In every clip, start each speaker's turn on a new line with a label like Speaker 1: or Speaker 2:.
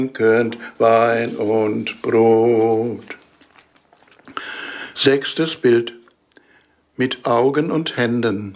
Speaker 1: Wein und Brot. 6. Bild. Mit Augen und Händen.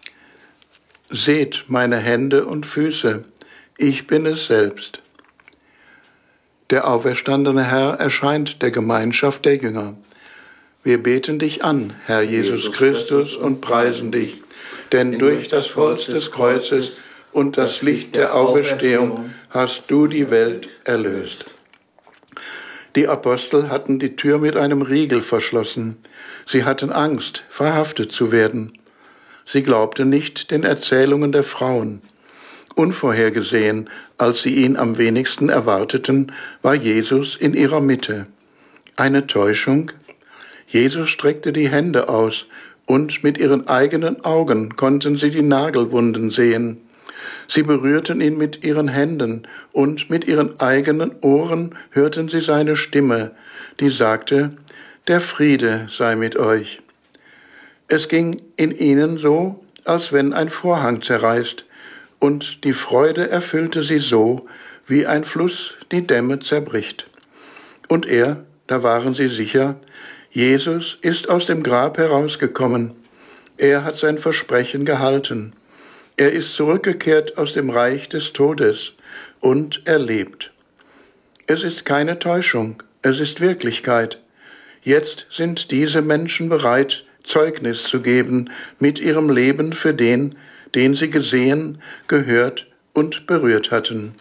Speaker 1: Seht meine Hände und Füße, ich bin es selbst. Der auferstandene Herr erscheint der Gemeinschaft der Jünger. Wir beten dich an, Herr Jesus Christus, und preisen dich, denn durch das Holz des Kreuzes und das Licht der Auferstehung hast du die Welt erlöst. Die Apostel hatten die Tür mit einem Riegel verschlossen. Sie hatten Angst, verhaftet zu werden. Sie glaubten nicht den Erzählungen der Frauen. Unvorhergesehen, als sie ihn am wenigsten erwarteten, war Jesus in ihrer Mitte. Eine Täuschung? Jesus streckte die Hände aus, und mit ihren eigenen Augen konnten sie die Nagelwunden sehen. Sie berührten ihn mit ihren Händen, und mit ihren eigenen Ohren hörten sie seine Stimme, die sagte: Der Friede sei mit euch. Es ging in ihnen so, als wenn ein Vorhang zerreißt, und die Freude erfüllte sie so, wie ein Fluss die Dämme zerbricht. Und da waren sie sicher, Jesus ist aus dem Grab herausgekommen. Er hat sein Versprechen gehalten. Er ist zurückgekehrt aus dem Reich des Todes und er lebt. Es ist keine Täuschung, es ist Wirklichkeit. Jetzt sind diese Menschen bereit, Zeugnis zu geben mit ihrem Leben für den sie gesehen, gehört und berührt hatten.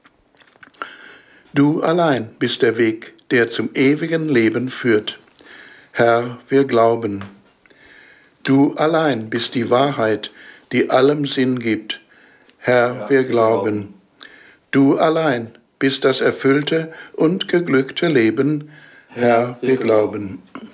Speaker 1: Du allein bist der Weg, der zum ewigen Leben führt. Herr, wir glauben. Du allein bist die Wahrheit, die allem Sinn gibt. Herr, wir glauben. Du allein bist das erfüllte und geglückte Leben. Herr, wir glauben.